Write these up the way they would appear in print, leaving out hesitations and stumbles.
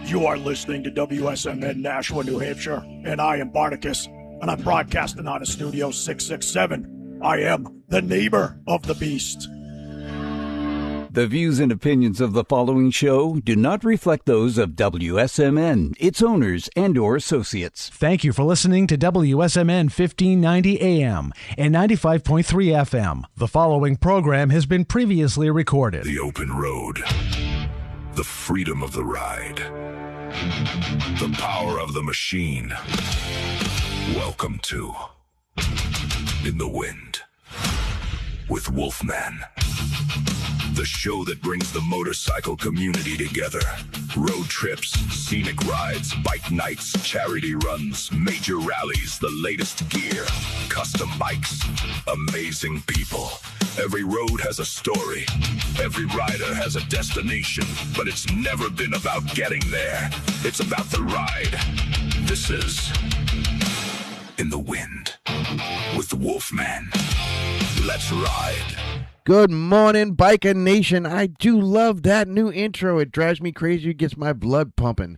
You are listening to WSMN Nashua, New Hampshire, and I am Barticus, and I'm broadcasting out of Studio 667. I am the neighbor of the beast. The views and opinions of the following show do not reflect those of WSMN, its owners, and/or associates. Thank you for listening to WSMN 1590 AM and 95.3 FM. The following program has been previously recorded. The open road. The freedom of the ride. The power of the machine. Welcome to In the Wind with Wolfman. The show that brings the motorcycle community together. Road trips, scenic rides, bike nights, charity runs, major rallies, the latest gear, custom bikes, amazing people. Every road has a story. Every rider has a destination, but it's never been about getting there. It's about the ride. This is In the Wind with Wolfman. Let's ride. Good morning, Biker Nation. I do love that new intro. It drives me crazy. It gets my blood pumping.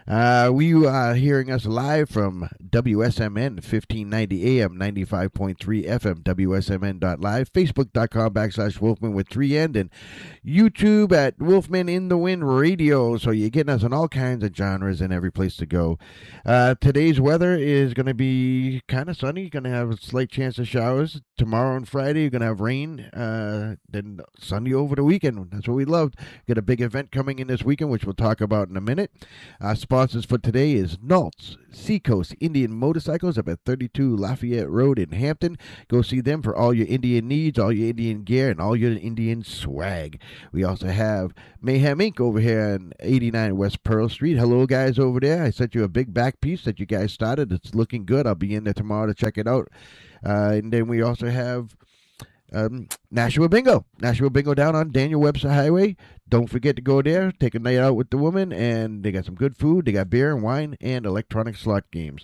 We are hearing us live from WSMN 1590 AM, 95.3 FM, WSMN.live, Facebook.com/Wolfman with 3N, and YouTube at Wolfman in the Wind Radio. So you're getting us on all kinds of genres and every place to go. Today's weather is going to be kind of sunny. Going to have a slight chance of showers. Tomorrow and Friday, you're going to have rain. Then sunny over the weekend. That's what we loved. Got a big event coming in this weekend, which we'll talk about in a minute. Sponsors for today is Nalt's Seacoast Indian Motorcycles up at 32 Lafayette Road in Hampton. Go see them for all your Indian needs, all your Indian gear, and all your Indian swag. We also have Mayhem Inc. over here on 89 West Pearl Street. Hello, guys, over there. I sent you a big back piece that you guys started. It's looking good. I'll be in there tomorrow to check it out. And then we also have Nashua Bingo. Nashua Bingo down on Daniel Webster Highway. Don't forget to go there, take a night out with the woman, and they got some good food. They got beer and wine and electronic slot games.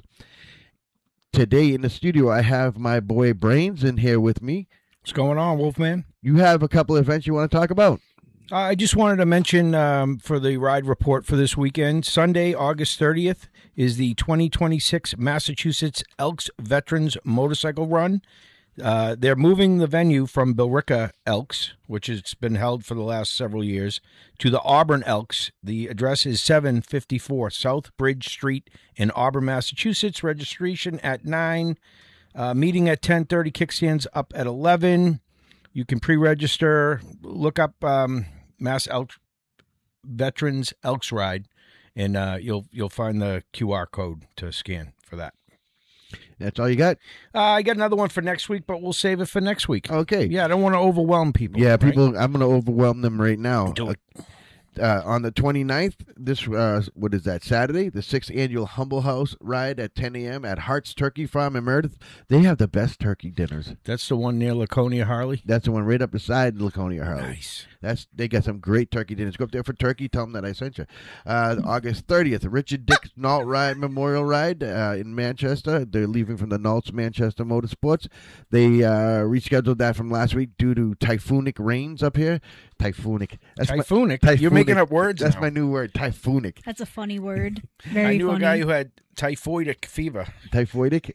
Today in the studio, I have my boy Brains in here with me. What's going on, Wolfman? You have a couple of events you want to talk about. I just wanted to mention for the ride report for this weekend, Sunday, August 30th, is the 2026 Massachusetts Elks Veterans Motorcycle Run. They're moving the venue from Billerica Elks, which has been held for the last several years, to the Auburn Elks. The address is 754 South Bridge Street in Auburn, Massachusetts. Registration at 9. Meeting at 10:30. Kickstands up at 11. You can pre-register. Look up Mass Elks Veterans Elks Ride, and you'll find the QR code to scan for that. That's all you got? I got another one for next week, but we'll save it for next week. Okay. Yeah, I don't want to overwhelm people. Yeah, people. Right? I'm going to overwhelm them right now. Do it. On the 29th, this what is that, Saturday, the 6th annual Humble House Ride at 10 a.m. at Hart's Turkey Farm in Meredith. They have the best turkey dinners. That's the one near Laconia Harley? That's the one right up beside Laconia Harley. Nice. They got some great turkey dinners. Go up there for turkey. Tell them that I sent you. August 30th, the Richard Dick Nault Ride Memorial Ride in Manchester. They're leaving from the Nault's Manchester Motorsports. They rescheduled that from last week due to typhoonic rains up here. Typhoonic. Typhoonic? You're making up words That's now. my new word, typhoonic. That's a funny word. Very I knew funny. a guy who had typhoidic fever. Typhoidic?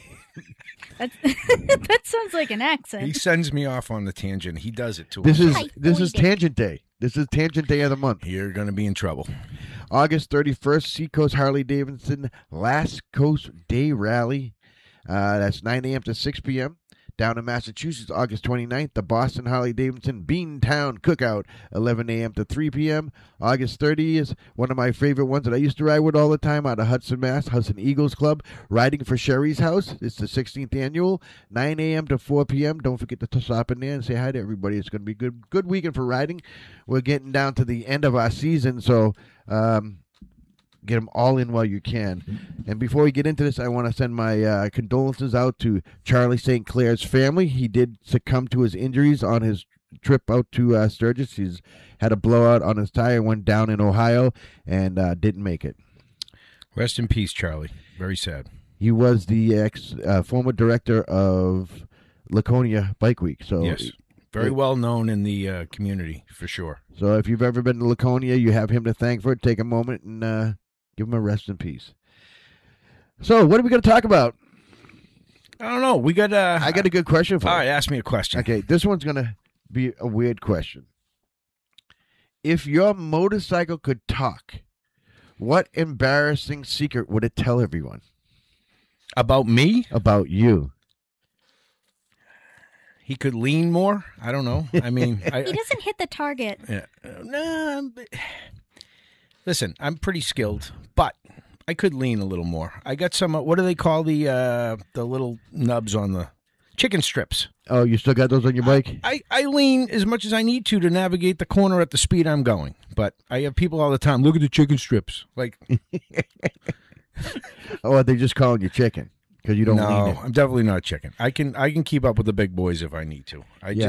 That sounds like an accent. He sends me off on the tangent. He does it to This us. is Tangent Day. This is Tangent Day of the month. You're going to be in trouble. August 31st, Seacoast Harley Davidson Last Coast Day Rally. That's 9 a.m. to 6 p.m. Down in Massachusetts, August 29th, the Boston Harley-Davidson Beantown Cookout, 11 a.m. to 3 p.m. August 30th is one of my favorite ones that I used to ride with all the time out of Hudson, Mass. Hudson Eagles Club, Riding for Sherry's House. It's the 16th annual, 9 a.m. to 4 p.m. Don't forget to stop in there and say hi to everybody. It's going to be a good weekend for riding. We're getting down to the end of our season, so get them all in while you can. And before we get into this, I want to send my condolences out to Charlie St. Clair's family. He did succumb to his injuries on his trip out to Sturgis. He's had a blowout on his tire, went down in Ohio, and didn't make it. Rest in peace, Charlie. Very sad. He was the former director of Laconia Bike Week. So yes. Very well known in the community, for sure. So if you've ever been to Laconia, you have him to thank for it. Take a moment and give him a rest in peace. So what are we going to talk about? I don't know. We got. I got a good question for you. All right, ask me a question. Okay, this one's going to be a weird question. If your motorcycle could talk, what embarrassing secret would it tell everyone About me? about you? He could lean more? I don't know. I mean, He doesn't hit the target. Listen, I'm pretty skilled, but I could lean a little more. I got some. What do they call the little nubs on the chicken strips? Oh, you still got those on your bike? I lean as much as I need to navigate the corner at the speed I'm going. But I have people all the time. Look at the chicken strips. Like, Oh, are they just calling you chicken because you don't lean no, it? I'm definitely not chicken. I can keep up with the big boys if I need to.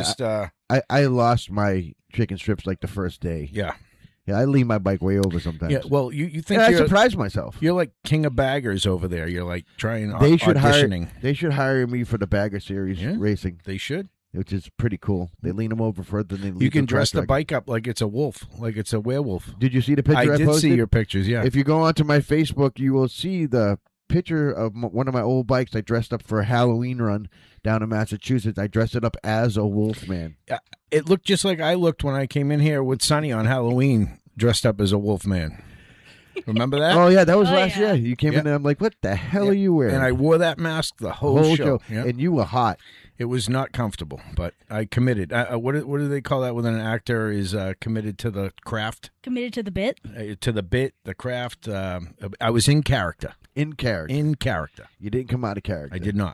I lost my chicken strips like the first day. Yeah. Yeah, I lean my bike way over sometimes. Yeah, well, you think and I you're surprise myself. You're like king of baggers over there. You're like trying They should auditioning. They should hire me for the Bagger Series racing, They should. which is pretty cool. They lean them over further than they lean You can the dress the track. bike up like it's a wolf, like it's a werewolf. Did you see the picture I did posted? see your pictures, yeah. If you go onto my Facebook, you will see the picture of one of my old bikes. I dressed up for a Halloween run down in Massachusetts. I dressed it up as a wolf man. It looked just like I looked when I came in here with Sonny on Halloween, dressed up as a wolf man. Remember that? Oh, yeah, that was Oh, last yeah. year. You came in and I'm like, what the hell are you wearing? And I wore that mask the whole show. Yeah. And you were hot. It was not comfortable, but I committed. What do they call that when an actor is committed to the craft? Committed to the bit. To the bit, the craft. I was in character. In character. In character. You didn't come out of character. I did not.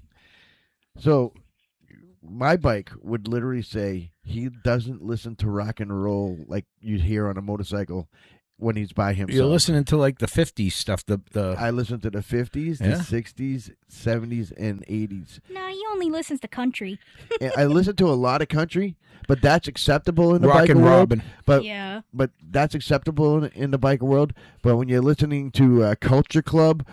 So my bike would literally say he doesn't listen to rock and roll like you'd hear on a motorcycle when he's by himself. You're listening to like the 50s stuff. I listen to the 50s, Yeah. the 60s, 70s, and 80s. No, he only listens to country. And I listen to a lot of country, but that's acceptable in the Rock biker and world. Robin. But Yeah. but that's acceptable in the biker world. But when you're listening to Culture Club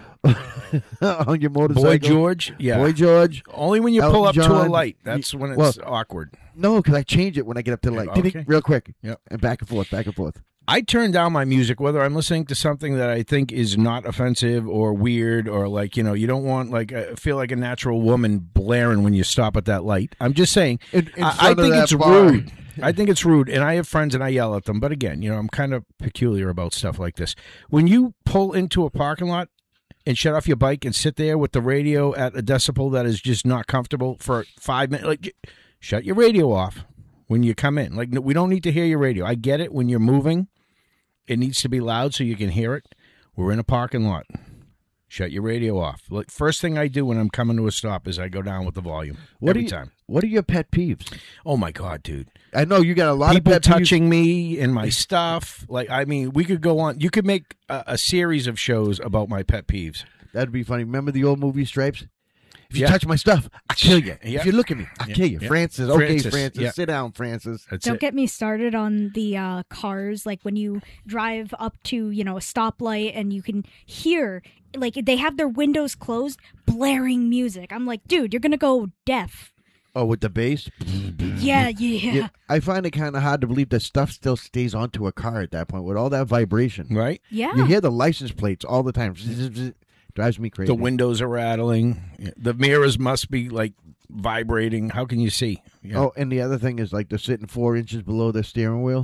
on your motorcycle, Boy George, yeah. Boy George. Only when you Elton pull up to a John. light. That's when it's Well, awkward. No, because I change it when I get up to the light. Okay. Real quick. Yep. And back and forth, back and forth. I turn down my music whether I'm listening to something that I think is not offensive or weird or like, you don't want like feel like a natural woman blaring when you stop at that light. I'm just saying In I front of think that it's bar. rude. I think it's rude, and I have friends and I yell at them. But again, I'm kind of peculiar about stuff like this. When you pull into a parking lot and shut off your bike and sit there with the radio at a decibel that is just not comfortable for 5 minutes, like shut your radio off when you come in. Like we don't need to hear your radio. I get it when you're moving. It needs to be loud so you can hear it. We're in a parking lot. Shut your radio off. Like, first thing I do when I'm coming to a stop is I go down with the volume every time. What are your pet peeves? Oh, my God, dude. I know you got a lot People of pet peeves. touching me and my stuff. Like, I mean, we could go on. You could make a series of shows about my pet peeves. That'd be funny. Remember the old movie Stripes? If you Yeah. touch my stuff, I'll kill you. Yeah. If you look at me, I'll kill you. Yeah. Francis. Okay, Francis. Francis. Yeah. Sit down, Francis. That's Don't it. get me started on the cars, like when you drive up to, a stoplight and you can hear, like they have their windows closed, blaring music. I'm like, dude, you're going to go deaf. Oh, with the bass? Yeah. Yeah, I find it kind of hard to believe that stuff still stays onto a car at that point with all that vibration. Right? Yeah. You hear the license plates all the time. Drives me crazy. The windows are rattling. The mirrors must be, like, vibrating. How can you see? Yeah. Oh, and the other thing is like they're sitting 4 inches below the steering wheel.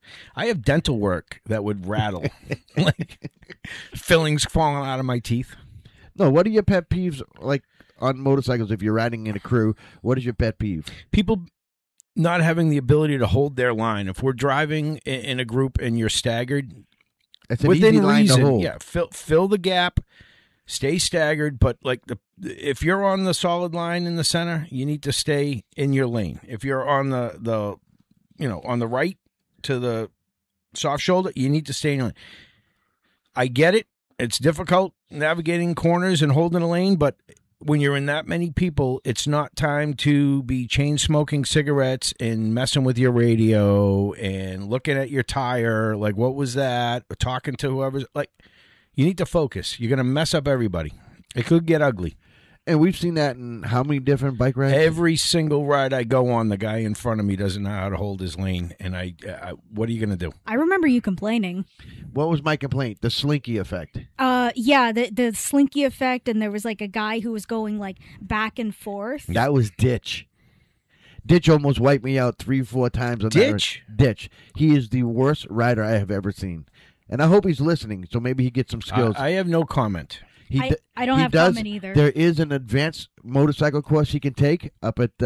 I have dental work that would rattle. Like, fillings falling out of my teeth. No, what are your pet peeves like on motorcycles if you're riding in a crew? What is your pet peeve? People not having the ability to hold their line. If we're driving in a group and you're staggered, It's an within easy line to reason, hold. yeah, fill the gap, stay staggered. But like if you're on the solid line in the center, you need to stay in your lane. If you're on the on the right to the soft shoulder, you need to stay in your lane. I get it. It's difficult navigating corners and holding a lane, but when you're in that many people, it's not time to be chain smoking cigarettes and messing with your radio and looking at your tire. Like, what was that? Or talking to whoever's like, you need to focus. You're going to mess up everybody. It could get ugly. And we've seen that in how many different bike rides? Every single ride I go on, the guy in front of me doesn't know how to hold his lane, and I what are you going to do? I remember you complaining. What was my complaint? The slinky effect. Yeah, the slinky effect, and there was like a guy who was going like back and forth. That was Ditch. Ditch almost wiped me out 3-4 times on Ditch? that. Ditch. He is the worst rider I have ever seen. And I hope he's listening, so maybe he gets some skills. I have no comment. I don't have comment either. There is an advanced motorcycle course he can take up at,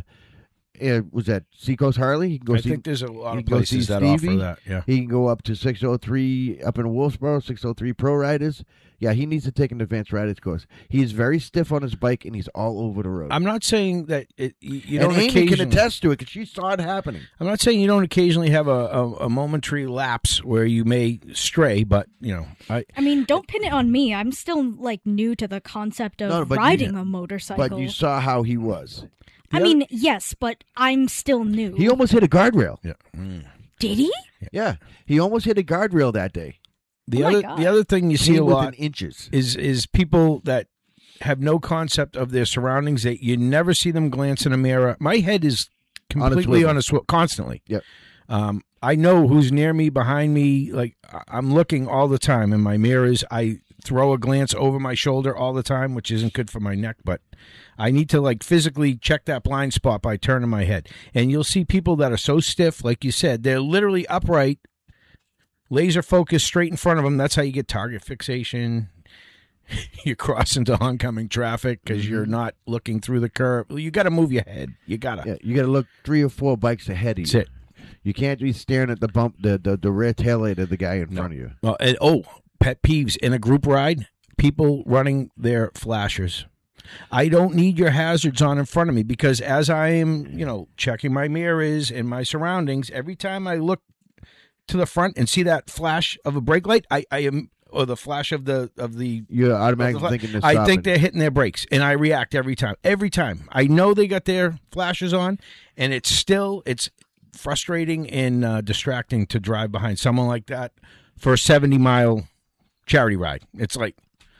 was that Seacoast Harley? He can go I think there's a lot of places that Stevie. offer that. Yeah. He can go up to 603 up in Wolfsboro, 603 Pro Riders. Yeah, he needs to take an advanced riders course. He's very stiff on his bike, and he's all over the road. I'm not saying that you and don't Amy occasionally can attest to it because she saw it happening. I'm not saying you don't occasionally have a momentary lapse where you may stray, but I mean, don't pin it on me. I'm still like new to the concept of riding a motorcycle. But you saw how he was. I mean, yes, but I'm still new. He almost hit a guardrail. Yeah. Did he? Yeah, he almost hit a guardrail that day. The other thing you see a lot inches is people that have no concept of their surroundings. That you never see them glance in a mirror. My head is completely on a swivel constantly. Yep. I know who's near me, behind me. Like I'm looking all the time in my mirrors. I throw a glance over my shoulder all the time, which isn't good for my neck, but I need to like physically check that blind spot by turning my head. And you'll see people that are so stiff, like you said, they're literally upright, laser focused straight in front of them. That's how you get target fixation. You cross into oncoming traffic because you're not looking through the curve. You got to move your head. You got to. Yeah, you got to look 3 or 4 bikes ahead of you. That's it. You can't be staring at the bump, the rear taillight of the guy in front of you. Well, and, pet peeves in a group ride: people running their flashers. I don't need your hazards on in front of me because as I am, checking my mirrors and my surroundings, every time I look to the front and see that flash of a brake light, I am, or the flash of the. You're automatically thinking this. I think they're hitting their brakes, and I react every time. Every time I know they got their flashers on, and it's frustrating and distracting to drive behind someone like that for a 70-mile charity ride. It's like.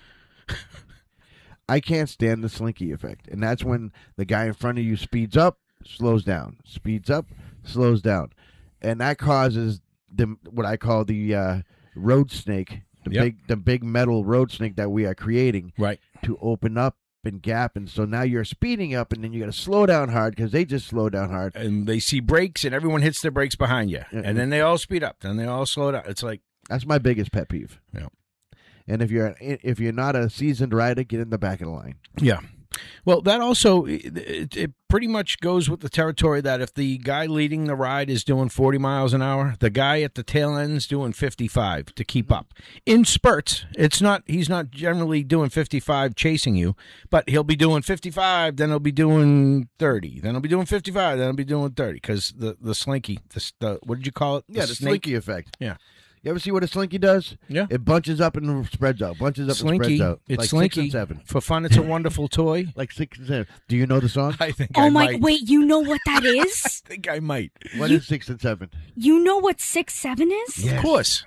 I can't stand the slinky effect, and that's when the guy in front of you speeds up, slows down, speeds up, slows down, and that causes what I call the road snake, the big metal road snake that we are creating, right, to open up and gap, and so now you're speeding up, and then you got to slow down hard because they just slow down hard, and they see brakes, and everyone hits their brakes behind you, and then they all speed up, then they all slow down. It's like that's my biggest pet peeve. Yeah. And if you're not a seasoned rider, get in the back of the line. Yeah. Well, that also, it pretty much goes with the territory that if the guy leading the ride is doing 40 miles an hour, the guy at the tail end's doing 55 to keep up. In spurts, he's not generally doing 55 chasing you, but he'll be doing 55, then he'll be doing 30, then he'll be doing 55, then he'll be doing 30, because the slinky, what did you call it? The slinky effect. Yeah. You ever see what a slinky does? Yeah. It bunches up and spreads out. Bunches up Slinky, and spreads out. It's like Slinky. 6 and 7. For fun, it's a wonderful toy. Like 6 and 7. Do you know the song? I think Oh I my! might. Wait, you know what that is? I think I might. What is 6 and 7? You know what 6-7 is? Yes. Of course.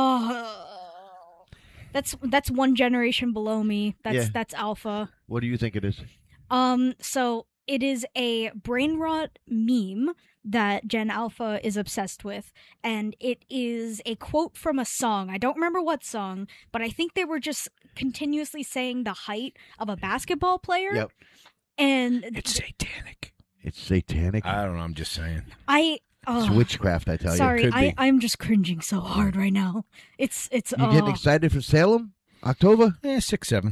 Oh, that's one generation below me. That's alpha. What do you think it is? So it is a brain rot meme that Gen Alpha is obsessed with, and it is a quote from a song. I don't remember what song, but I think they were just continuously saying the height of a basketball player. Yep. And it's satanic. It's satanic. I don't know. I'm just saying. It's witchcraft, I tell you. Sorry, I'm just cringing so hard right now. It's. You getting excited for Salem? October? 6-7.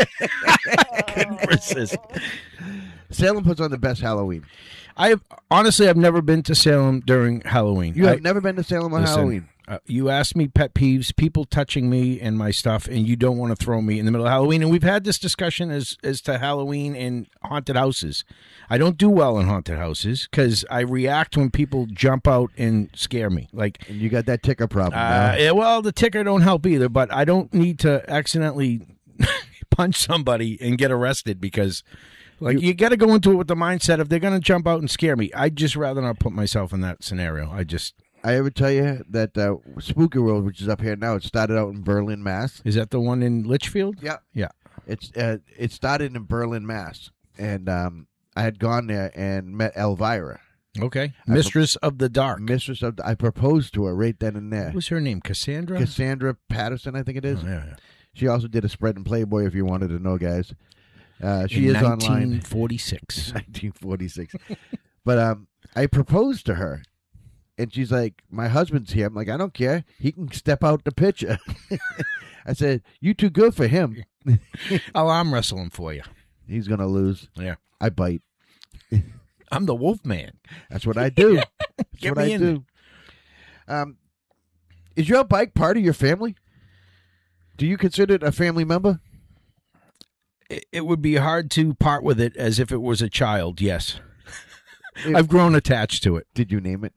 Couldn't resist. Salem puts on the best Halloween. I've never been to Salem during Halloween. You have never been to Salem on Halloween? You asked me pet peeves, people touching me and my stuff, and you don't want to throw me in the middle of Halloween. And we've had this discussion as to Halloween and haunted houses. I don't do well in haunted houses because I react when people jump out and scare me. And you got that ticker problem. Well, the ticker don't help either, but I don't need to accidentally punch somebody and get arrested because... you got to go into it with the mindset of they're going to jump out and scare me. I'd just rather not put myself in that scenario. I ever tell you that Spooky World, which is up here now, it started out in Berlin, Mass. Is that the one in Litchfield? Yeah. Yeah. It started in Berlin, Mass, and I had gone there and met Elvira, Okay. Mistress of the Dark. mistress of. I proposed to her right then and there. What was her name? Cassandra? Cassandra Patterson, I think it is. Oh, yeah. She also did a spread in Playboy, if you wanted to know, guys. She In is online. 1946. 1946. But I proposed to her, and she's like, "My husband's here." I'm like, "I don't care. He can step out the picture." I said, "You too good for him. Oh, I'm wrestling for you. He's gonna lose." Yeah. I bite. I'm the Wolf Man. That's what I do. That's Get what me I in do. Is your bike part of your family? Do you consider it a family member? It would be hard to part with it as if it was a child, yes. I've grown attached to it. Did you name it?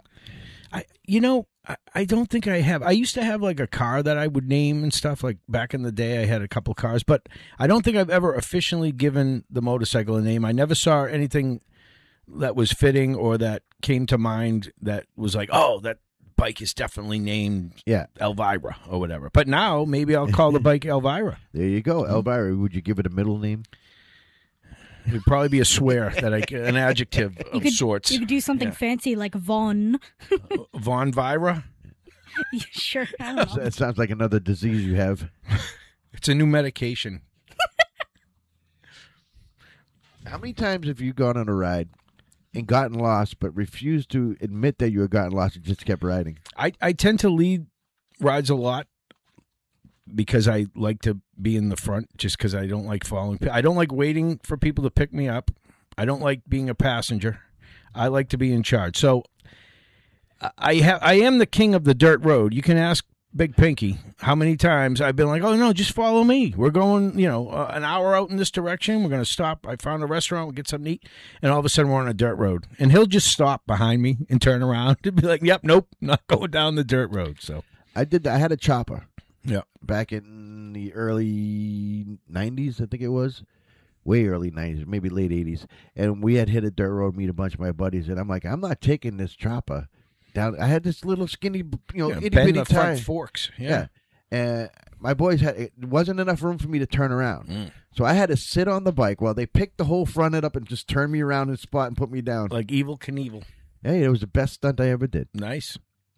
I don't think I have. I used to have like a car that I would name and stuff. Like back in the day, I had a couple cars, but I don't think I've ever officially given the motorcycle a name. I never saw anything that was fitting or that came to mind that was like, oh, that bike is definitely named Elvira or whatever. But now maybe I'll call the bike Elvira. There you go, Elvira. Would you give it a middle name? It would probably be a swear an adjective of sorts. You could do something fancy like Von. Von Vira? Yeah, sure. I don't know. That sounds like another disease you have. It's a new medication. How many times have you gone on a ride and gotten lost, but refused to admit that you had gotten lost and just kept riding? I tend to lead rides a lot because I like to be in the front just because I don't like following. I don't like waiting for people to pick me up. I don't like being a passenger. I like to be in charge. So I am the king of the dirt road. You can ask Big Pinky how many times I've been like, oh, no, just follow me. We're going, an hour out in this direction. We're going to stop. I found a restaurant. We'll get something to eat. And all of a sudden, we're on a dirt road. And he'll just stop behind me and turn around and be like, yep, nope, not going down the dirt road. So I did that. I had a chopper. Yeah. Back in the early 90s, I think it was. Way early 90s, maybe late 80s. And we had hit a dirt road, meet a bunch of my buddies. And I'm like, I'm not taking this chopper down. I had this little skinny, itty bitty the tire. front forks. Yeah. And my boys it wasn't enough room for me to turn around. So I had to sit on the bike while they picked the whole front end up and just turn me around in the spot and put me down. Like Evel Knievel. Hey, it was the best stunt I ever did. Nice.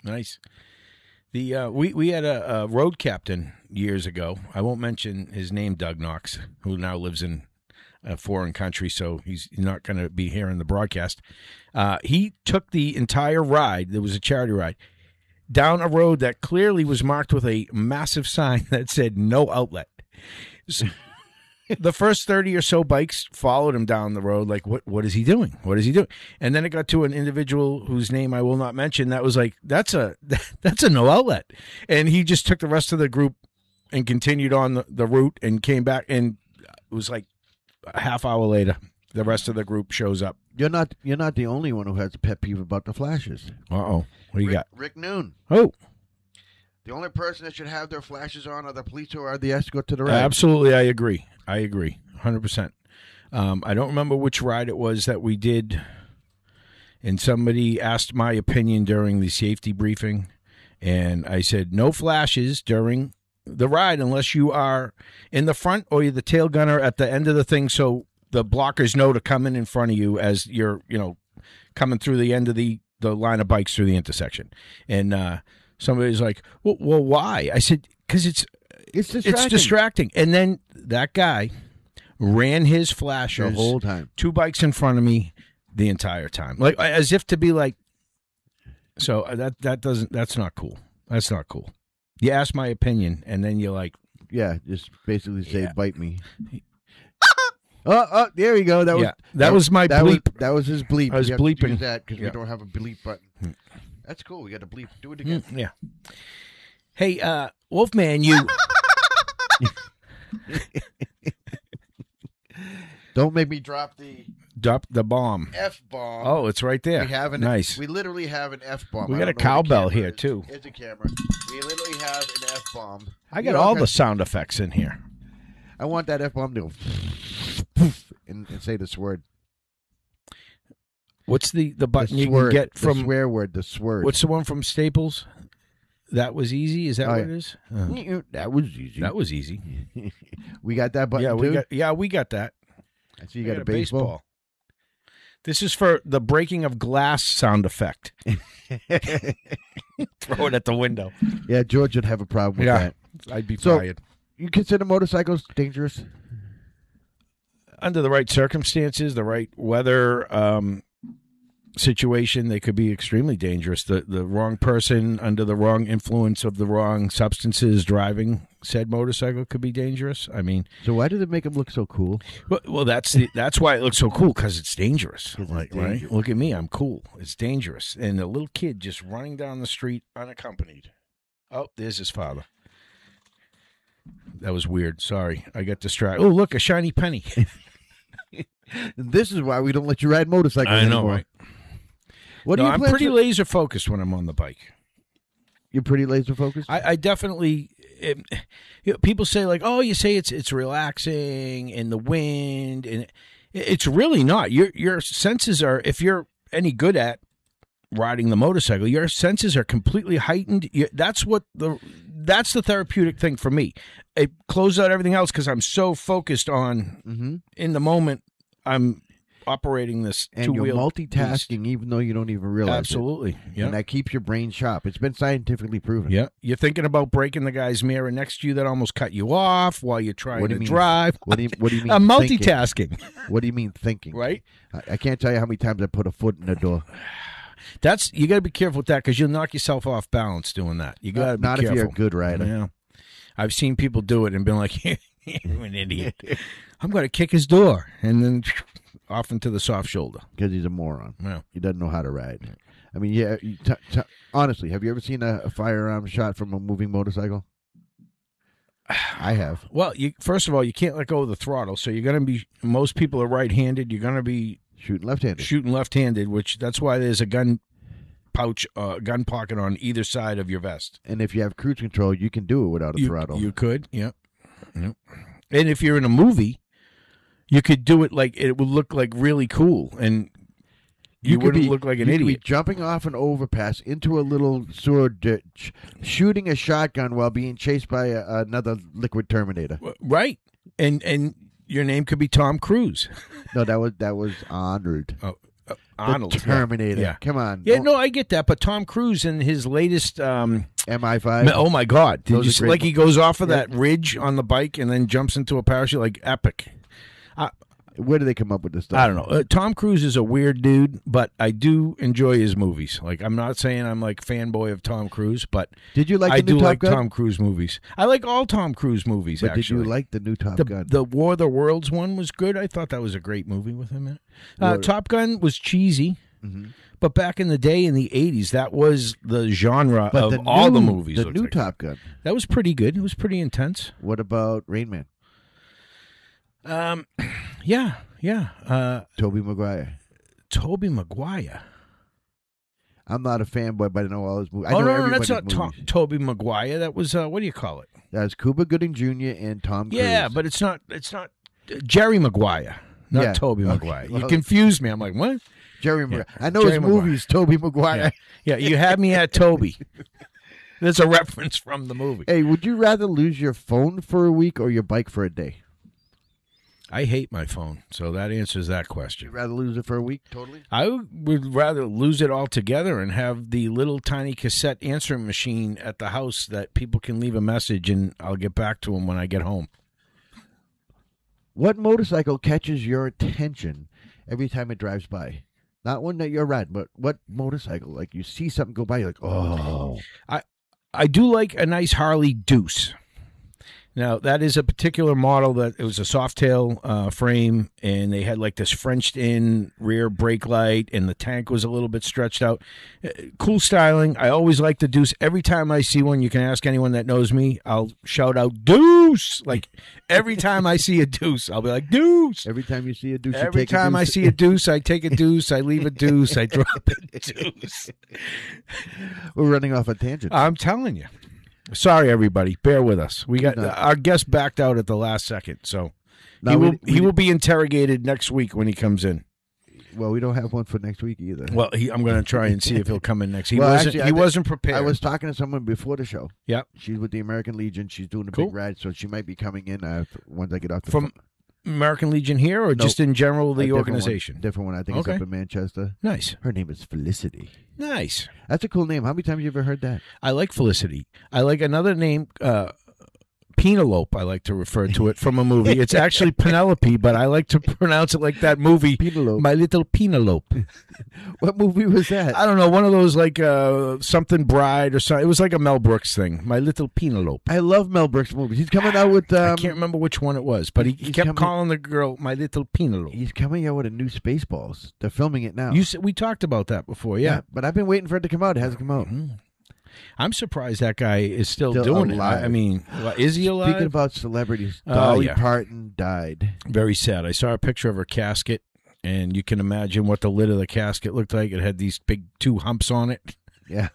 The we had a road captain years ago. I won't mention his name, Doug Knox, who now lives in a foreign country, so he's not going to be here in the broadcast. He took the entire ride. There was a charity ride down a road that clearly was marked with a massive sign that said "No outlet." So, the first 30 or so bikes followed him down the road. Like, what is he doing? What is he doing? And then it got to an individual whose name I will not mention. That was like, that's a no outlet. And he just took the rest of the group and continued on the route and came back. And it was like a half hour later, the rest of the group shows up. You're not the only one who has a pet peeve about the flashes. Uh-oh. What do you got? Rick Noon. Oh. The only person that should have their flashes on are the police who are the escort to the ride. Absolutely, I agree. 100%. I don't remember which ride it was that we did, and somebody asked my opinion during the safety briefing, and I said no flashes during the ride unless you are in the front or you're the tail gunner at the end of the thing, so the blockers know to come in front of you as you're, coming through the end of the line of bikes through the intersection. And somebody's like, well, why? I said, because it's distracting. And then that guy ran his flashers the whole time, 2 bikes in front of me the entire time, like as if to be like. So that's not cool. That's not cool. You ask my opinion, and then you're like, yeah, just basically say, bite me. Oh, there we go. That was my bleep. That was his bleep. I was bleeping. To use that because we don't have a bleep button. That's cool. We got to bleep. Do it again. Yeah. Hey, Wolfman, you. Don't make me drop the bomb. F-bomb. Oh, it's right there. Nice. We literally have an F-bomb. We got a cowbell here, too. It's a camera. We literally have an F-bomb. I got all the sound effects in here. I want that F-bomb to go poof and say this word. What's the button you can get from... The swear word, the swear. What's the one from Staples? That was easy. Is that what it is? That was easy. That was easy. We got that button Yeah, too? we got that. I see you got a baseball. This is for the breaking of glass sound effect. Throw it at the window. Yeah, George would have a problem with that. I'd be So- fired. You consider motorcycles dangerous? Under the right circumstances, the right weather situation, they could be extremely dangerous. The wrong person under the wrong influence of the wrong substances driving said motorcycle could be dangerous. I mean, So why do they make them look so cool? well, that's why it looks so cool, because it's dangerous. 'Cause it's Right? dangerous. Look at me, I'm cool. It's dangerous, and a little kid just running down the street unaccompanied. Oh, there's his father. That was weird. Sorry, I got distracted. Oh, look, a shiny penny. This is why we don't let you ride motorcycles I know, anymore. right? What do No, you I'm plan pretty to- laser focused when I'm on the bike. You're pretty laser focused? I definitely. People say like, oh, you say it's relaxing and the wind, and it's really not. Your senses are, if you're any good at riding the motorcycle, your senses are completely heightened. That's the therapeutic thing for me. It closes out everything else because I'm so focused on in the moment. I'm operating this and you're two-wheel multitasking even though you don't even realize Absolutely. it. Yeah. And that keeps your brain sharp. It's been scientifically proven. Yeah, you're thinking about breaking the guy's mirror next to you that almost cut you off while you're trying What do to you mean? drive. What do you mean? I'm thinking? multitasking, What do you mean thinking? right? I can't tell you how many times I put a foot in the door. You got to be careful with that because you'll knock yourself off balance doing that. You got to be Not careful. if you're a good rider. Yeah, I've seen people do it and been like, "You're an idiot." I'm going to kick his door and then off into the soft shoulder. Because he's a moron. Yeah. He doesn't know how to ride. I mean, yeah. Honestly, have you ever seen a firearm shot from a moving motorcycle? I have. Well, first of all, you can't let go of the throttle, so you're going to be. Most people are right-handed. You're going to be Shooting left-handed. shooting left-handed, that's why there's a gun pouch, gun pocket on either side of your vest. And if you have cruise control, you can do it without a throttle. You could, yep. And if you're in a movie, you could do it like it would look like really cool, and you could wouldn't be- look like an you could be idiot. jumping off an overpass into a little sewer ditch, shooting a shotgun while being chased by another liquid Terminator. Right, and your name could be Tom Cruise. No, that was Arnold. Arnold. The Terminator. Yeah. Come on. Yeah, no, I get that, but Tom Cruise in his latest MI5. oh my God! Did Those you are see, great like he goes off of that ridge on the bike and then jumps into a parachute, like epic. Where do they come up with this stuff? I don't know. Tom Cruise is a weird dude, but I do enjoy his movies. Like, I'm not saying I'm like fanboy of Tom Cruise, but Did you like I the new do Top like Gun? Tom Cruise movies. I like all Tom Cruise movies. But actually, did you like the new Top Gun? the War of the Worlds one was good. I thought that was a great movie with him in it. What- Top Gun was cheesy, Mm-hmm. but back in the day in the '80s, that was the genre But of all the movies. The looked new like. Top Gun. That was pretty good. It was pretty intense. What about Rain Man? Yeah. Tobey Maguire. Tobey Maguire. I'm not a fanboy, but I know all his movies. I Oh know no, everybody's that's not movies. Tobey Maguire. That was what do you call it? That's Cuba Gooding Jr. and Tom Cruise. Yeah, but it's not Jerry Maguire, not Yeah. Tobey Okay. Maguire. You Well- confused me. I'm like, what? Jerry Maguire. I know Jerry his Maguire. movies, Tobey Maguire. Yeah, you had me at Toby. That's a reference from the movie. Hey, would you rather lose your phone for a week or your bike for a day? I hate my phone, so that answers that You'd question. rather lose it for a week, totally? I would rather lose it altogether and have the little tiny cassette answering machine at the house that people can leave a message and I'll get back to them when I get home. What motorcycle catches your attention every time it drives by? Not one that you're riding, but what motorcycle? Like you see something go by, you're like, oh. I do like a nice Harley Deuce. Now, that is a particular model that it was a Softail frame, and they had like this Frenched-in rear brake light, and the tank was a little bit stretched out. Cool styling. I always like the Deuce. Every time I see one, you can ask anyone that knows me, I'll shout out, Deuce! Like, every time I see a Deuce, I'll be like, Deuce! Every time you see a Deuce, Every you take time a I Deuce. see a Deuce, I take a Deuce, I leave a Deuce, I drop a Deuce. We're running off a tangent. I'm telling you. Sorry, everybody. Bear with us. We got No. our guest backed out at the last second, so No, he we- will we he will be interrogated next week when he comes in. Well, we don't have one for next week either. Well, I'm going to try and see if he'll come in next. He Well, wasn't. actually, I he think- wasn't prepared. I was talking to someone before the show. Yep. She's with the American Legion. She's doing a Cool. big ride, so she might be coming in once I get off the From American Legion here, or Nope. just in general a the different organization. One. Different one. I think Okay. it's up in Manchester. Nice, Her name is Felicity. nice. That's a cool name. How many times have you ever heard that? I like Felicity. I like another name, Penelope. I like to refer to it from a movie. It's actually Penelope, but I like to pronounce it like that movie, Penelope. My Little Penelope. What movie was that? I don't know, one of those like something Bride or something. It was like a Mel Brooks thing. My Little Penelope. I love Mel Brooks movies. He's coming out with. I can't remember which one it was, but he he's kept coming- calling the girl My Little Penelope. He's coming out with a new Spaceballs. They're filming it now. You said, we talked about that before, yeah. But I've been waiting for it to come out. It hasn't come out. I'm surprised that guy is still Still doing alive. it. I mean, is he alive? Speaking about celebrities, Oh, Dolly yeah. Parton died. Very sad. I saw a picture of her casket, and you can imagine what the lid of the casket looked like. It had these big 2 humps on it. Yeah.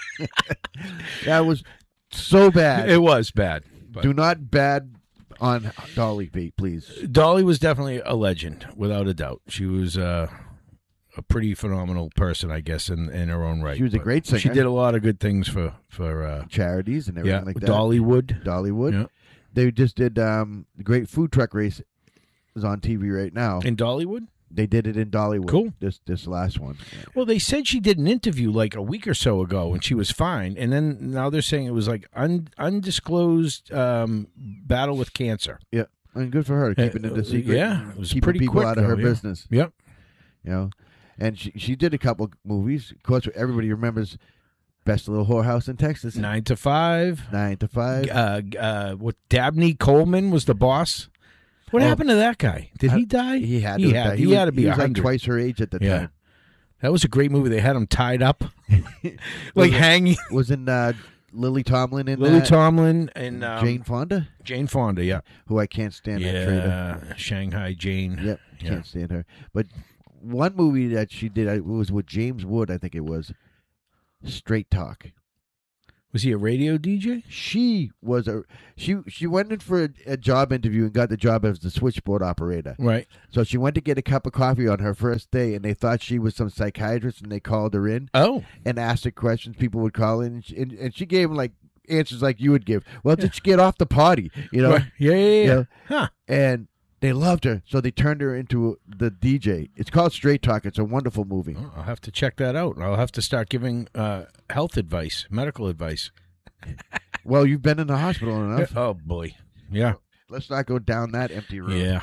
That was so bad. It was bad. But Do not bad on Dolly, please. Dolly was definitely a legend, without a doubt. She was a pretty phenomenal person, I guess, in her own right. She was a But great singer. She did a lot of good things for Charities and everything yeah, like that. Dollywood. Dollywood. Yeah. They just did the Great Food Truck Race is on TV right now. In Dollywood? They did it in Dollywood. Cool. This last one. Well, they said she did an interview like a week or so ago, and she was fine. And then now they're saying it was like undisclosed battle with cancer. Yeah. And good for her keeping it a secret. Yeah, it was keeping pretty people quick, out of her though, yeah. business. Yep. You know, and she did a couple movies. Of course, everybody remembers Best Little Whorehouse in Texas. 9 to 5. 9 to 5. What Dabney Coleman was the boss. What happened to that guy? Did he die? He had He to. had, die. he had to be He was like 100. twice her age at the Yeah. time. That was a great movie. They had him tied up, like hanging. Was in Lily Tomlin in Lily that? Tomlin and Jane Fonda, Jane Fonda, yeah, who I can't stand that traitor. yeah, Shanghai Jane. Yep, Yeah. can't stand her. But one movie that she did it was with James Wood, I think it was. Straight Talk. Was he a radio DJ? She was she went in for a job interview and got the job as the switchboard operator. Right. So she went to get a cup of coffee on her first day, and they thought she was some psychiatrist, and they called her in Oh, and asked her questions. People would call in, and she gave them like answers like you would give. Well, just get off the potty, you know. right. Yeah. Yeah. Huh. And they loved her, so they turned her into the DJ. It's called Straight Talk. It's a wonderful movie. Oh, I'll have to check that out. I'll have to start giving health advice, medical advice. Well, you've been in the hospital enough. Oh boy. Yeah. Let's not go down that empty road. Yeah.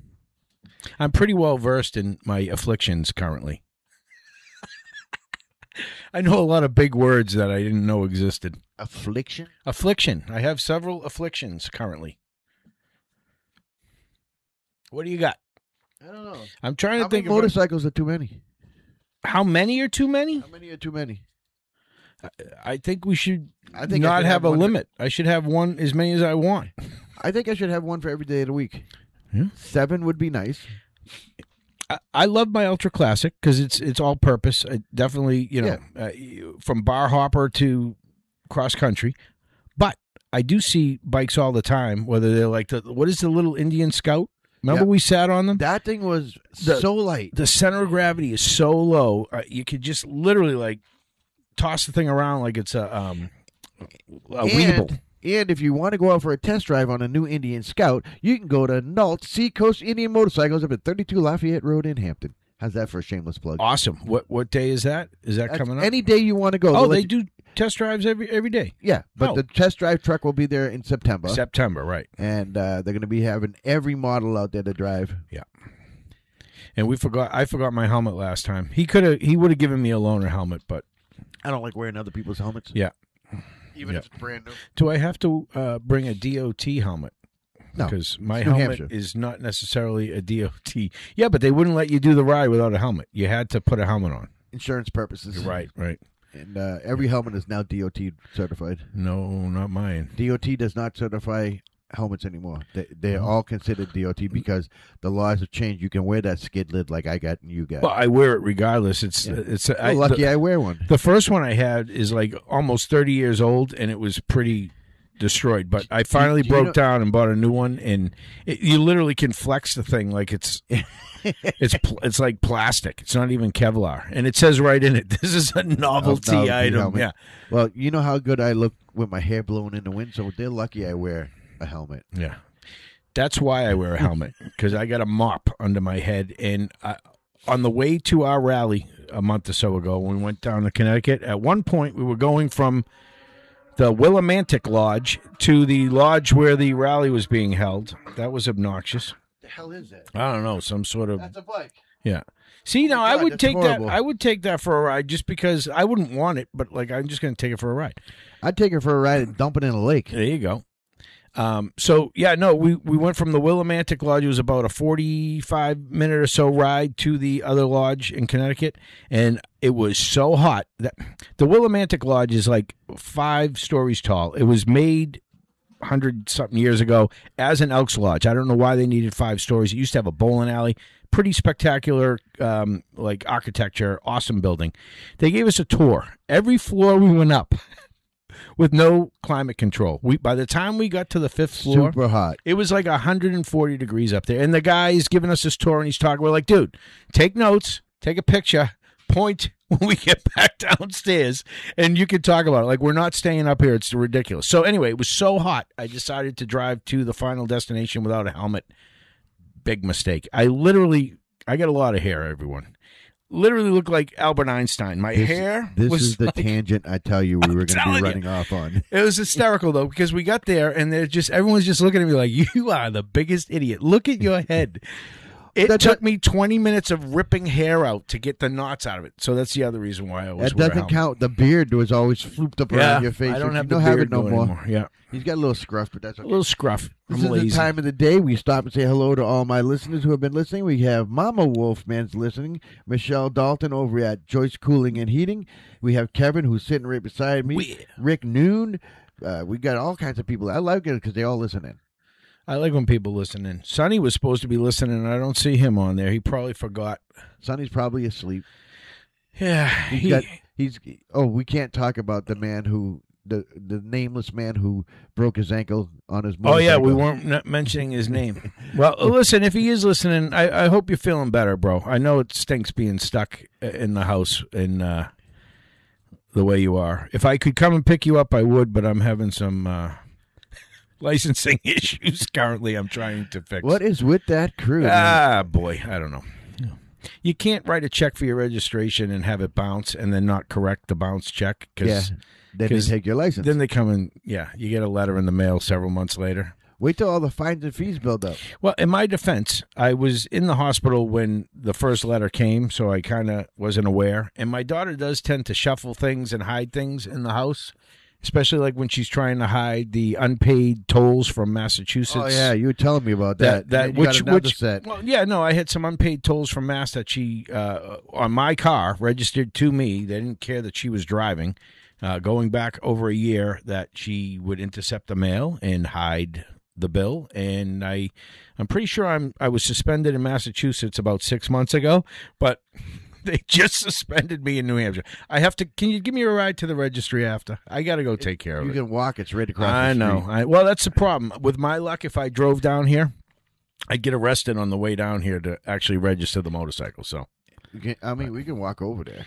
I'm pretty well versed in my afflictions currently. I know a lot of big words that I didn't know existed. Affliction? Affliction. I have several afflictions currently. What do you got? I don't know. I'm trying to How many think of motorcycles are too many? how many are too many. How many are too many? I think we should I think I not should have have a one- limit. I should have one as many as I want. I think I should have one for every day of the week. Yeah. 7 would be nice. I love my Ultra Classic because it's all purpose. I definitely, from bar hopper to cross country. But I do see bikes all the time, whether they're like what is the little Indian Scout? Remember Yeah. we sat on them? That thing was The- so light. The center of gravity is so low, you could just literally like toss the thing around like it's a weeble. And if you want to go out for a test drive on a new Indian Scout, you can go to Nault Seacoast Indian Motorcycles up at 32 Lafayette Road in Hampton. How's that for a shameless plug? Awesome. What day is that? Is that That's coming up? any day you want to go. Oh, They'll let they you- do test drives every day. Yeah, but Oh. the test drive truck will be there in September. September, right? And they're going to be having every model out there to drive. Yeah. And I forgot my helmet last time. He would have given me a loaner helmet, but I don't like wearing other people's helmets. yeah. Even Yeah. if it's brand new. Do I have to bring a DOT helmet? No, Because my it's New helmet Hampshire. is not necessarily a DOT. Yeah, but they wouldn't let you do the ride without a helmet. You had to put a helmet on. Insurance purposes. Right. And every helmet is now DOT certified. No, not mine. DOT does not certify helmets anymore. They're all considered DOT because the laws have changed. You can wear that skid lid like I got and you got. Well, I wear it regardless. It's Lucky I wear one. The first one I had is like almost 30 years old, and it was pretty destroyed. But I finally broke down and bought a new one, and you literally can flex the thing like it's like plastic. It's not even Kevlar, and it says right in it, "This is a novelty item." Helmet. Yeah. Well, you know how good I look with my hair blowing in the wind, so they're lucky I wear a helmet. Yeah. That's why I wear a helmet, because I got a mop under my head. And on the way to our rally a month or so ago, when we went down to Connecticut, at one point we were going from the Willimantic Lodge to the lodge where the rally was being held. That was obnoxious. The hell is that? I don't know, some sort of... That's a bike. Yeah. See, now God, I would that's take horrible. that. I would take that for a ride, just because I wouldn't want it, but like I'm just going to take it for a ride. I'd take her for a ride and dump it in a lake. There you go. So yeah, no, we went from the Willimantic Lodge. It was about a 45-minute or so ride to the other lodge in Connecticut, and it was so hot that the Willimantic Lodge is like 5 stories tall. It was made 100-something years ago as an Elks Lodge. I don't know why they needed 5 stories. It used to have a bowling alley. Pretty spectacular, like architecture, awesome building. They gave us a tour. Every floor we went up with no climate control. By the time we got to the 5th floor, Super hot. it was like 140 degrees up there. And the guy is giving us this tour, and he's talking. We're like, dude, take notes, take a picture, point when we get back downstairs, and you can talk about it. Like, we're not staying up here. It's ridiculous. So anyway, it was so hot, I decided to drive to the final destination without a helmet. Big mistake. I got a lot of hair, everyone. Literally look like Albert Einstein. My hair This was is the like, tangent I tell you we were going to telling be you. running off on. It was hysterical, though, because we got there, and everyone's just looking at me like, you are the biggest idiot. Look at your head. It took me 20 minutes of ripping hair out to get the knots out of it. So that's the other reason why I always That wear a doesn't helmet. count. The beard was always flooped up around your face. I don't have You the don't have beard it no more. anymore. Yeah, He's got a little scruff, but that's a okay. little scruff. This I'm is lazy. the time of the day we stop and say hello to all my listeners who have been listening. We have Mama Wolfman's listening, Michelle Dalton over at Joyce Cooling and Heating. We have Kevin, who's sitting right beside me. Rick Noon. We got all kinds of people. I like it because they all listen in. I like when people listen in. Sonny was supposed to be listening, and I don't see him on there. He probably forgot. Sonny's probably asleep. Yeah, we can't talk about the man who the nameless man who broke his ankle on his motorcycle. Oh yeah, we weren't mentioning his name. Well, listen, if he is listening, I hope you're feeling better, bro. I know it stinks being stuck in the house in the way you are. If I could come and pick you up, I would, but I'm having some licensing issues currently. I'm trying to fix. What is with that crew? man? Boy, I don't know. You can't write a check for your registration and have it bounce and then not correct the bounce check. Yeah. Then they take your license. Then they come and, you get a letter in the mail several months later. Wait till all the fines and fees build up. Well, in my defense, I was in the hospital when the first letter came, so I kind of wasn't aware. And my daughter does tend to shuffle things and hide things in the house, especially like when she's trying to hide the unpaid tolls from Massachusetts. Oh yeah, you were telling me about that. Set. Well, yeah, no, I had some unpaid tolls from Mass that she on my car registered to me. They didn't care that she was driving. Going back over a year, that she would intercept the mail and hide the bill, and I'm pretty sure I was suspended in Massachusetts about 6 months ago, but they just suspended me in New Hampshire. Can you give me a ride to the registry after? I got to go take care of it. You can walk. It's right across I the know. street. Well, that's the problem. With my luck, if I drove down here, I'd get arrested on the way down here to actually register the motorcycle. So, we can walk over there.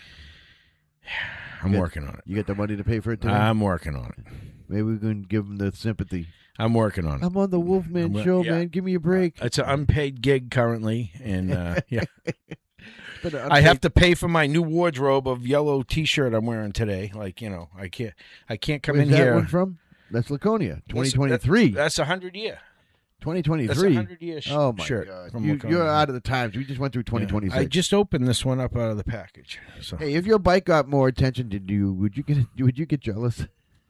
I'm working on it. You get the money to pay for it today? I'm working on it. Maybe we can give them the sympathy. I'm working on it. I'm on the Wolfman show, man. Give me a break. It's an unpaid gig currently, and yeah. But I have to pay for my new wardrobe of yellow T-shirt I'm wearing today. Like, I can't come in Where's here. that one from? That's Laconia, 2023. That's 100 year. 2023. That's 100 year Oh my shirt. God! From You're Laconia. out of the times. We just went through 2026. I just opened this one up out of the package. So. Hey, if your bike got more attention than you, would you get jealous?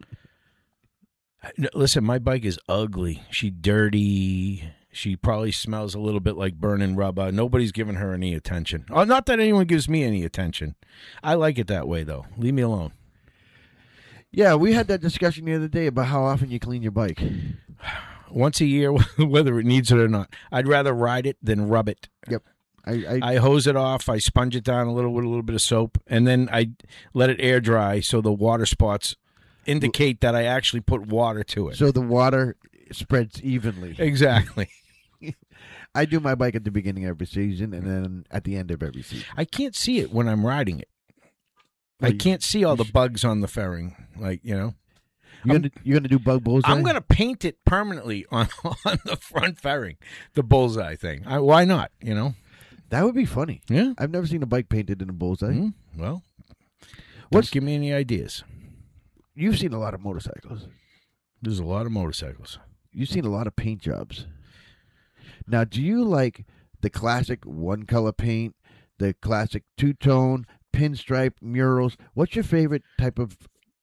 Listen, my bike is ugly. She dirty. She probably smells a little bit like burning rubber. Nobody's giving her any attention. Oh, not that anyone gives me any attention. I like it that way, though. Leave me alone. Yeah, we had that discussion the other day about how often you clean your bike. Once a year, whether it needs it or not. I'd rather ride it than rub it. Yep. I hose it off. I sponge it down a little with a little bit of soap, and then I let it air dry so the water spots indicate that I actually put water to it. So the water spreads evenly. Exactly. I do my bike at the beginning of every season and then at the end of every season. I can't see it when I'm riding it. I can't see all the bugs on the fairing, You're gonna do bug bullseye? I'm gonna paint it permanently on the front fairing, the bullseye thing. Why not? That would be funny. Yeah. I've never seen a bike painted in a bullseye. Well, give me any ideas. You've seen a lot of motorcycles. There's a lot of motorcycles. You've seen a lot of paint jobs. Now, do you like the classic one-color paint, the classic two-tone, pinstripe, murals? What's your favorite type of...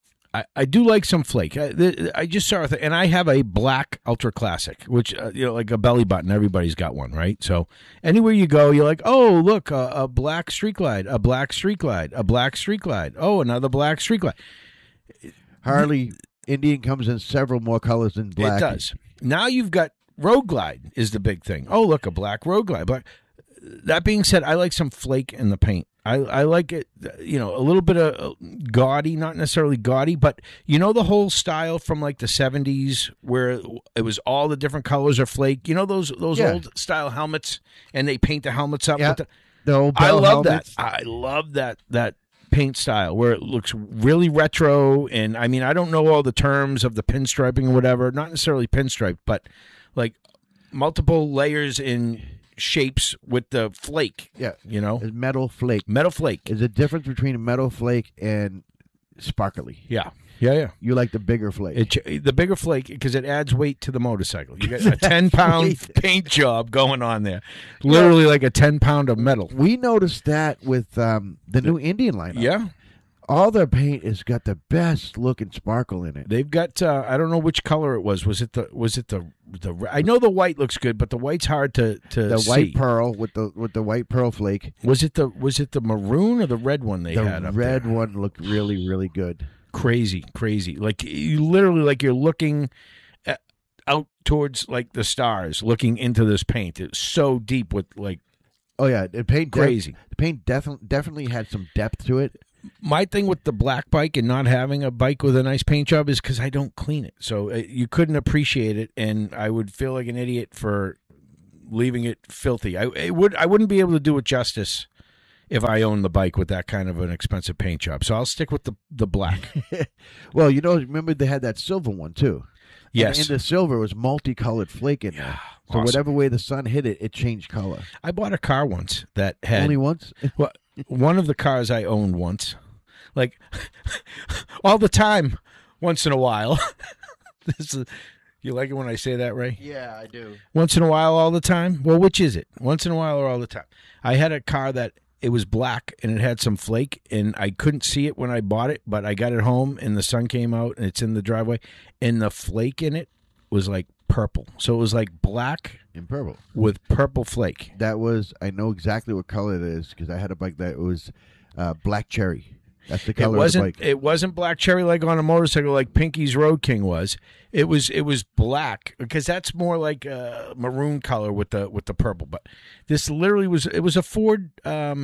I do like some flake. I just saw it, and I have a black Ultra Classic, which, like a belly button. Everybody's got one, right? So anywhere you go, you're like, oh, look, a black Street Glide, a black Street Glide, a black Street Glide. Oh, another black Street Glide. Harley Indian comes in several more colors than black. It does. Now you've got Road Glide is the big thing. Oh, look, a black Road Glide. But that being said, I like some flake in the paint. I like it, a little bit of gaudy, not necessarily gaudy, but the whole style from like the 70s where it was all the different colors of flake. Those old style helmets, and they paint the helmets up. Yeah. With the old I bell love helmets. that. I love that paint style where it looks really retro. And I mean, I don't know all the terms of the pinstriping or whatever, not necessarily pinstripe, but like multiple layers in shapes with the flake. Yeah. It's metal flake. Metal flake. There's a difference between a metal flake and sparkly. Yeah. You like the bigger flake. The bigger flake because it adds weight to the motorcycle. You got a 10-pound paint job going on there. Literally like a 10-pound of metal. We noticed that with the new Indian lineup. Yeah. All their paint has got the best looking sparkle in it. They've got I don't know which color it was. Was it the I know the white looks good, but the white's hard to the see. white pearl with the white pearl flake. Was it the maroon or the red one they had up The red there? one looked really, really good. Crazy. Like you literally like you're looking out towards like the stars, looking into this paint. It's so deep with like. Oh yeah, the paint crazy. The paint definitely had some depth to it. My thing with the black bike and not having a bike with a nice paint job is because I don't clean it. So you couldn't appreciate it, and I would feel like an idiot for leaving it filthy. I wouldn't be able to do it justice if I owned the bike with that kind of an expensive paint job. So I'll stick with the black. Well, remember they had that silver one too. Yes. And in the silver was multicolored flake in there. So Awesome. whatever way the sun hit it, it changed color. I bought a car once that had Only once? Well, one of the cars I owned once, like all the time, once in a while. You like it when I say that, Ray? Yeah, I do. Once in a while, all the time? Well, which is it? Once in a while or all the time? I had a car that it was black and it had some flake, and I couldn't see it when I bought it, but I got it home and the sun came out and it's in the driveway, and the flake in it was like purple. So it was like black In purple. with purple flake. That was, I know exactly what color it is because I had a bike that was black cherry. That's the color of the bike. It wasn't black cherry like on a motorcycle like Pinky's Road King was. It was black because that's more like a maroon color with the purple. But this literally was a Ford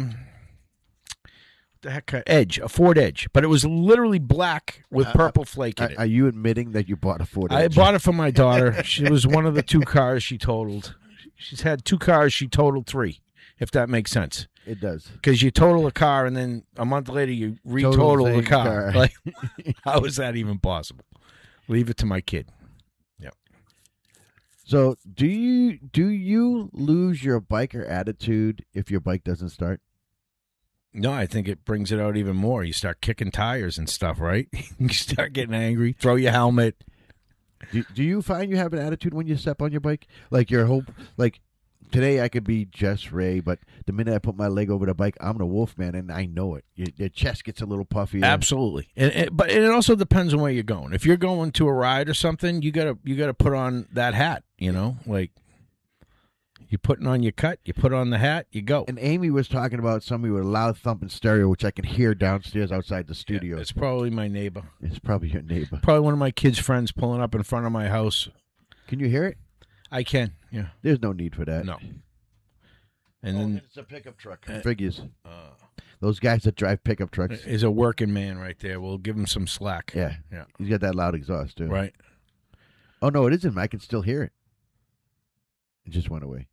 Edge, a Ford Edge, but it was literally black with purple flake in it. Are you admitting that you bought a Ford I Edge? bought it for my daughter. She was one of the two cars she totaled. She's had two cars. She totaled three, if that makes sense. It does. Because you total a car and then a month later you Total retotal the same car. car. Like, how is that even possible? Leave it to my kid. Yep. So, do you lose your biker attitude if your bike doesn't start? No, I think it brings it out even more. You start kicking tires and stuff, right? You start getting angry. Throw your helmet. Do you find you have an attitude when you step on your bike? Like your whole today I could be just Ray, but the minute I put my leg over the bike, I'm the Wolfman, and I know it. Your chest gets a little puffy. Absolutely, but it also depends on where you're going. If you're going to a ride or something, you gotta put on that hat. Like you're putting on your cut, you put on the hat, you go. And Amy was talking about somebody with a loud thumping stereo, which I can hear downstairs outside the studio. Yeah, it's probably my neighbor. It's probably your neighbor. Probably one of my kids' friends pulling up in front of my house. Can you hear it? I can. Yeah. There's no need for that. No. And then it's a pickup truck. Figures. Those guys that drive pickup trucks. is a working man right there. We'll give him some slack. Yeah. Yeah. He's got that loud exhaust, too. Right. Oh, no, it isn't. I can still hear it. It just went away.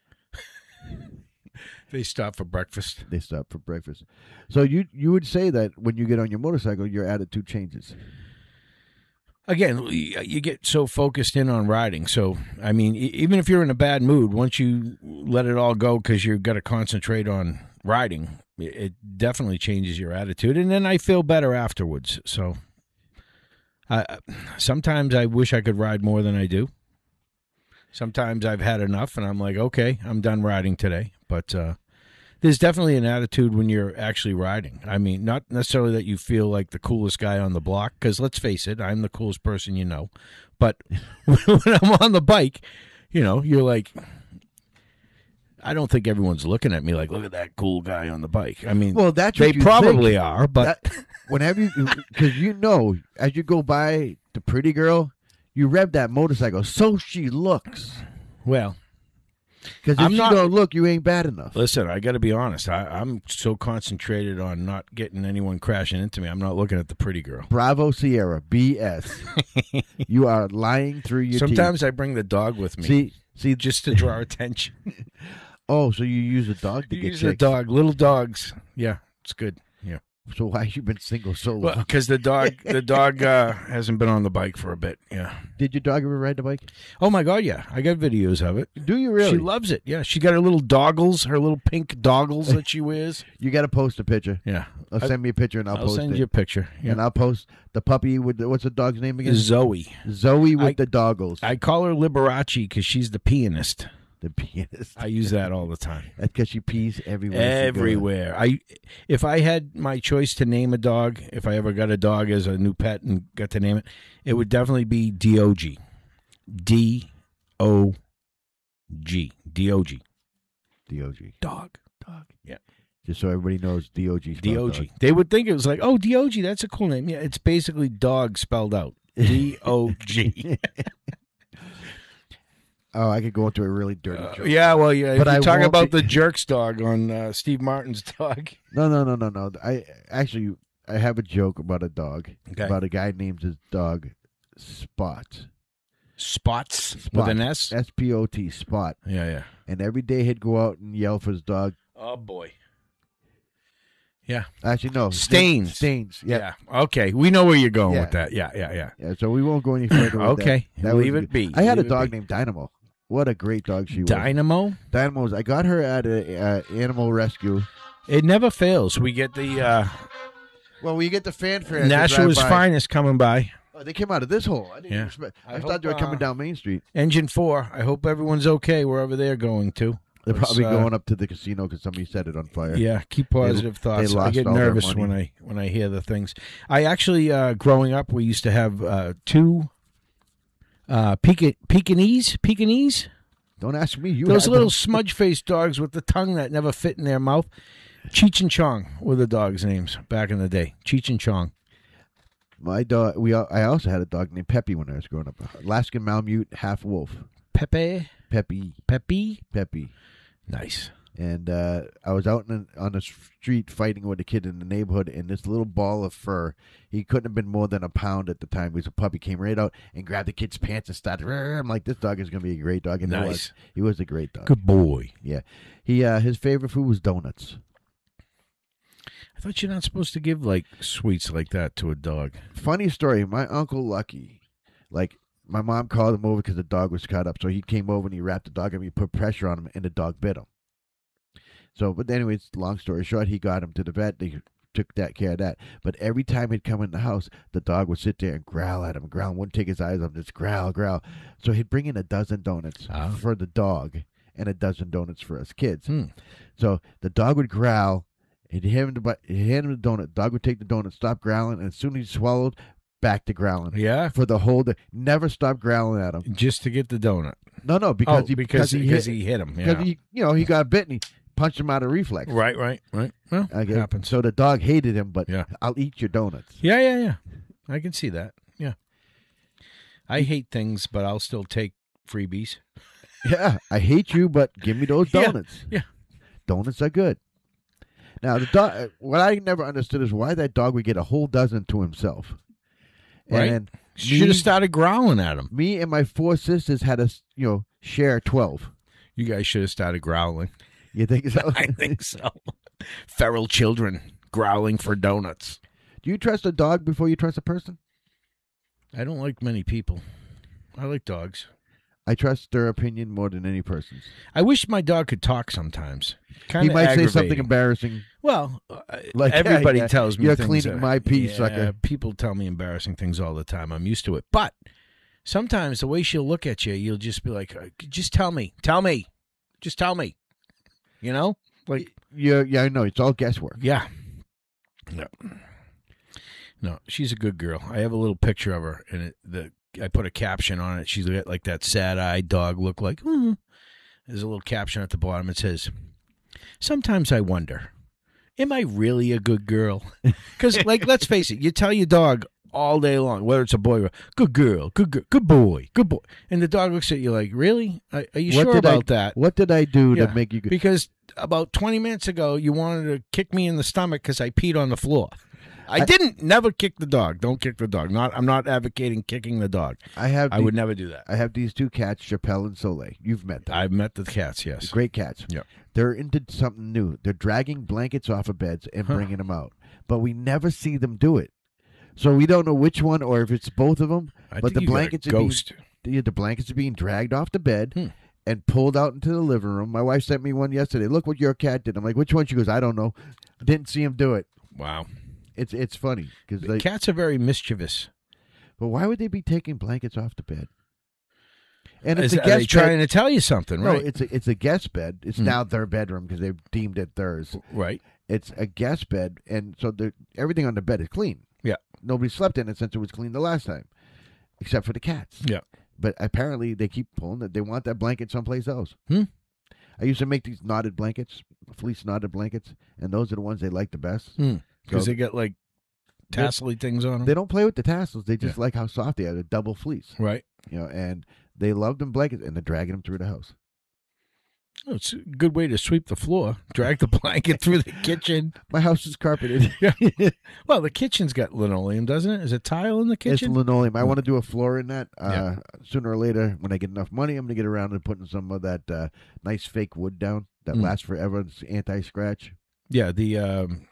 They stop for breakfast. They stopped for breakfast. So you would say that when you get on your motorcycle, your attitude changes. Again, you get so focused in on riding. So, I mean, even if you're in a bad mood, once you let it all go because you've got to concentrate on riding, it definitely changes your attitude. And then I feel better afterwards. So, sometimes I wish I could ride more than I do. Sometimes I've had enough, and I'm like, okay, I'm done riding today. But there's definitely an attitude when you're actually riding. I mean, not necessarily that you feel like the coolest guy on the block, because let's face it, I'm the coolest person you know. But when I'm on the bike, you're like, I don't think everyone's looking at me like, look at that cool guy on the bike. I mean, Well, that's they what you probably think. are, but Whenever you, because as you go by the pretty girl, you rev that motorcycle so she looks. well, Because if I'm she not- don't look, you ain't bad enough. listen, I got to be honest. I'm so concentrated on not getting anyone crashing into me. I'm not looking at the pretty girl. Bravo Sierra, BS. You are lying through your Sometimes I bring the dog with me teeth. See, just to draw attention. oh, so you use a dog to You get use a chicks. dog, little dogs. Yeah, it's good. Yeah. So why you been single so long? Well, because the dog hasn't been on the bike for a bit. Yeah. Did your dog ever ride the bike? Oh my God, yeah. I got videos of it. Do you really? She loves it. Yeah. She got her little doggles, her little pink doggles that she wears. You got to post a picture. Yeah. Send me a picture and I'll post send it. you a picture. Yeah. And I'll post the puppy with what's the dog's name again? Zoe. Zoe with I- the doggles. I call her Liberace because she's the pianist. The pianist. I use that all the time. That's because she pees everywhere. Everywhere. If I had my choice to name a dog, if I ever got a dog as a new pet and got to name it, it would definitely be D-O-G. D-O-G. D-O-G. D-O-G. Dog. Yeah. Just so everybody knows, D-O-G. D-O-G. They would think it was like, oh, D-O-G, that's a cool name. Yeah, it's basically dog spelled out. D-O-G. Oh, I could go into a really dirty joke. Yeah, well, yeah. But If I you talk won't about be- the Jerks dog on Steve Martin's dog. No. I have a joke about a dog. Okay. About a guy named his dog Spot. Spots with an S? S-P-O-T, Spot. Yeah. And every day he'd go out and yell for his dog. Oh, boy. Yeah. Actually, no. Stains. Stains. Yeah. Okay. We know where you're going Yeah. with that. Yeah. Yeah, so we won't go any further with Okay. that. That was Leave it good. be. I had a Leave it dog be. named Dynamo. What a great dog she was. Dynamo? Dynamos. I got her at a animal rescue. It never fails. We get the Well, we get the fanfare. as they Nashua's drive by. finest coming by. Oh, they came out of this hole. I didn't Yeah. expect. I I hope, thought they were coming down Main Street. Engine 4. I hope everyone's okay wherever they're going to. They're Let's, probably going up to the casino because somebody set it on fire. Yeah, keep positive thoughts. they I lost get all their nervous money. when I hear the things. I actually, growing up, we used to have two Pekingese. Don't ask me. You Those had little them. smudge-faced dogs with the tongue that never fit in their mouth. Cheech and Chong were the dogs' names back in the day. Cheech and Chong. My dog. I also had a dog named Peppy when I was growing up. Alaskan Malamute, half wolf. Pepe. Peppy. Nice. And I was out on the street fighting with a kid in the neighborhood, and this little ball of fur, he couldn't have been more than a pound at the time. He was a puppy, came right out and grabbed the kid's pants and started. I'm like, this dog is going to be a great dog. And Nice. He was a great dog. Good boy. Yeah. His favorite food was donuts. I thought you're not supposed to give like sweets like that to a dog. Funny story. My Uncle Lucky, my mom called him over because the dog was cut up. So he came over and he wrapped the dog up and he put pressure on him and the dog bit him. So, but anyways, long story short, he got him to the vet. They took care of that. But every time he'd come in the house, the dog would sit there and growl at him. Wouldn't take his eyes off him, just growl. So he'd bring in a dozen donuts for the dog and a dozen donuts for us kids. So the dog would growl. He'd hand him the donut. Dog would take the donut, stop growling, and as soon as he swallowed, back to growling. Yeah. For the whole day. Never stop growling at him. Just to get the donut. No, because he hit him. Yeah. Because he got bit and he punched him out of reflex. Right. Well, Okay. happens. So the dog hated him, but Yeah. I'll eat your donuts. Yeah. I can see that. Yeah. I hate things, but I'll still take freebies. Yeah, I hate you, but give me those Yeah. donuts. Yeah. Donuts are good. Now, the dog. What I never understood is why that dog would get a whole dozen to himself. Right. And Should have started growling at him. me and my 4 sisters had to, share 12. You guys should have started growling. You think so? I think so. Feral children growling for donuts. Do you trust a dog before you trust a person? I don't like many people. I like dogs. I trust their opinion more than any person's. I wish my dog could talk sometimes. Kind He of might say something embarrassing. Well, Like, everybody yeah, tells me you're things cleaning my pee, sucker. People tell me embarrassing things all the time. I'm used to it. But sometimes the way she'll look at you, you'll just be like, just tell me. Just tell me. You know? Like, Yeah, I know. It's all guesswork. yeah. No, she's a good girl. I have a little picture of her, and I put a caption on it. She's got like that sad-eyed dog look like, There's a little caption at the bottom. It says, sometimes I wonder, am I really a good girl? Because, like, let's face it, you tell your dog all day long, whether it's a boy or good girl, good boy. And the dog looks at you like, really? Are you sure about that? What did I do Yeah, to make you good? Because about 20 minutes ago, you wanted to kick me in the stomach because I peed on the floor. I didn't. Never kick the dog. Don't kick the dog. I'm not advocating kicking the dog. I would never do that. I have these 2 cats, Chappelle and Soleil. You've met them. I've met the cats, yes. Great cats. Yeah. They're into something new. They're dragging blankets off of beds and bringing them out. But we never see them do it. So we don't know which one or if it's both of them. But the blankets the blankets are being dragged off the bed and pulled out into the living room. My wife sent me one yesterday. Look what your cat did. I'm like, which one? She goes, I don't know. I didn't see him do it. Wow. It's funny because Cats are very mischievous. But why would they be taking blankets off the bed? And Are they trying to tell you something, right? No, it's a guest bed. It's now their bedroom because they've deemed it theirs. Right. It's a guest bed, and so everything on the bed is clean. Yeah. Nobody slept in it since it was clean the last time, except for the cats. Yeah. But apparently they keep pulling that they want that blanket someplace else. I used to make these knotted blankets, fleece knotted blankets, and those are the ones they like the best. Because they got like tassely things on them. They don't play with the tassels. They just like how soft they are. They're double fleece. Right. And they love them blankets, and they're dragging them through the house. Oh, it's a good way to sweep the floor. Drag the blanket through the kitchen. My house is carpeted. Well, the kitchen's got linoleum, doesn't it? Is it tile in the kitchen? It's linoleum. I want to do a floor in that. Sooner or later, when I get enough money, I'm going to get around and putting some of that nice fake wood down that lasts forever. It's anti-scratch. Yeah, the